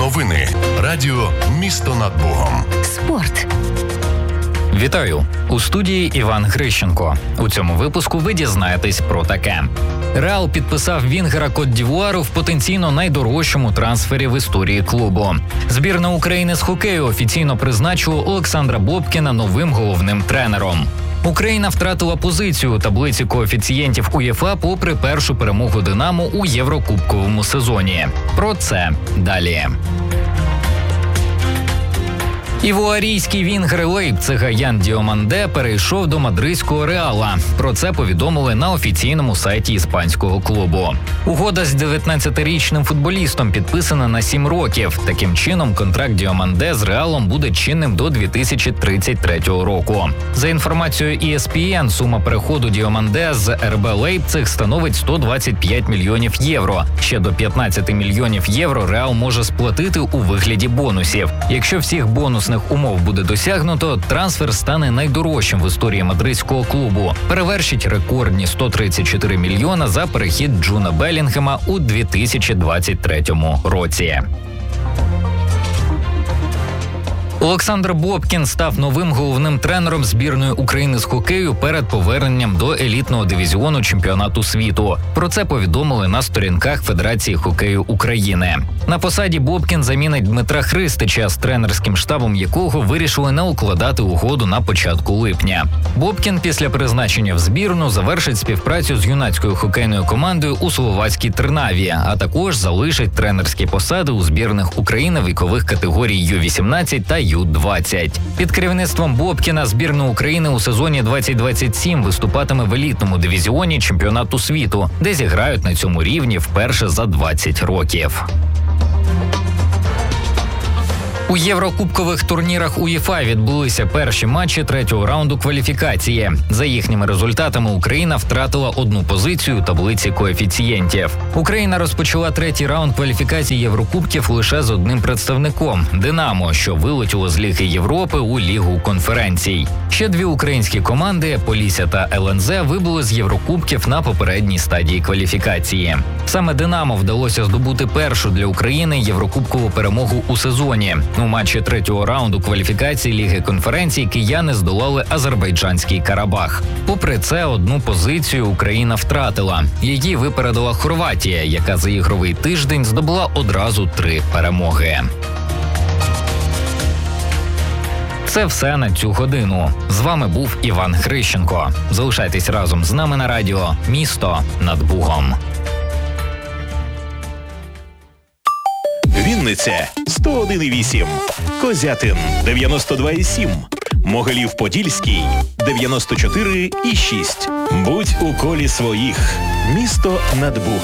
Новини. Радіо «Місто над Богом». Спорт. Вітаю! У студії Іван Грищенко. У цьому випуску ви дізнаєтесь про таке. Реал підписав вінгера Кот-д'Івуару в потенційно найдорожчому трансфері в історії клубу. Збірна України з хокею офіційно призначила Олександра Бобкіна новим головним тренером. Україна втратила позицію у таблиці коефіцієнтів УЄФА попри першу перемогу «Динамо» у Єврокубковому сезоні. Про це далі. Івуарійський вінгер Лейпцига Ян Діоманде перейшов до мадридського Реала. Про це повідомили на офіційному сайті іспанського клубу. Угода з 19-річним футболістом підписана на 7 років. Таким чином, контракт Діоманде з Реалом буде чинним до 2033 року. За інформацією ESPN, сума переходу Діоманде з РБ Лейпциг становить 125 мільйонів євро. Ще до 15 мільйонів євро Реал може сплатити у вигляді бонусів. Якщо всіх бонусних умов буде досягнуто, трансфер стане найдорожчим в історії мадридського клубу. Перевершить рекордні 134 мільйона за перехід Джуна Белінгема у 2023 році. Олександр Бобкін став новим головним тренером збірної України з хокею перед поверненням до елітного дивізіону чемпіонату світу. Про це повідомили на сторінках Федерації хокею України. На посаді Бобкін замінить Дмитра Христича, з тренерським штабом якого вирішили не укладати угоду на початку липня. Бобкін після призначення в збірну завершить співпрацю з юнацькою хокейною командою у словацькій Трнаві, а також залишить тренерські посади у збірних України вікових категорій Ю-18 та Ю-20. Під керівництвом Бобкіна збірна України у сезоні 2027 виступатиме в елітному дивізіоні чемпіонату світу, де зіграють на цьому рівні вперше за 20 років. У єврокубкових турнірах УЄФА відбулися перші матчі третього раунду кваліфікації. За їхніми результатами Україна втратила одну позицію у таблиці коефіцієнтів. Україна розпочала третій раунд кваліфікації Єврокубків лише з одним представником – «Динамо», що вилетіло з Ліги Європи у Лігу конференцій. Ще дві українські команди – Полісся та ЛНЗ вибули з Єврокубків на попередній стадії кваліфікації. Саме «Динамо» вдалося здобути першу для України єврокубкову перемогу у сезоні. У матчі третього раунду кваліфікації Ліги конференцій кияни здолали азербайджанський Карабах. Попри це, одну позицію Україна втратила. Її випередила Хорватія, яка за ігровий тиждень здобула одразу 3 перемоги. Це все на цю годину. З вами був Іван Грищенко. Залишайтесь разом з нами на радіо «Місто над Бугом». Вінниця 101,8, Козятин 92,7, Могилів-Подільський 94,6. Будь у колі своїх. Місто над Бугом.